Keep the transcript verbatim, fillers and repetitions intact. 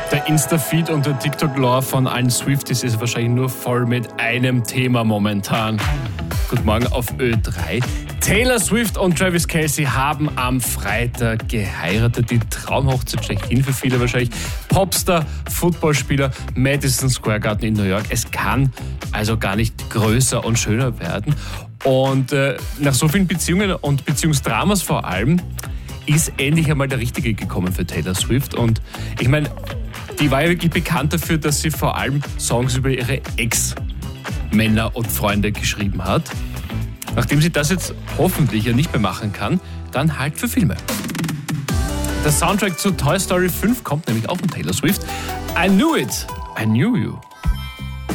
Der Insta-Feed und der TikTok-Lore von allen Swifties ist wahrscheinlich nur voll mit einem Thema momentan. Guten Morgen auf Ö drei. Taylor Swift und Travis Kelce haben am Freitag geheiratet. Die Traumhochzeit schlechthin für viele wahrscheinlich. Popstar, Footballspieler, Madison Square Garden in New York. Es kann also gar nicht größer und schöner werden. Und äh, nach so vielen Beziehungen und Beziehungsdramas vor allem ist endlich einmal der Richtige gekommen für Taylor Swift. Und ich meine, die war ja wirklich bekannt dafür, dass sie vor allem Songs über ihre Ex-Männer und Freunde geschrieben hat. Nachdem sie das jetzt hoffentlich ja nicht mehr machen kann, dann halt für Filme. Der Soundtrack zu Toy Story fünf kommt nämlich auch von Taylor Swift. I knew it, I knew you.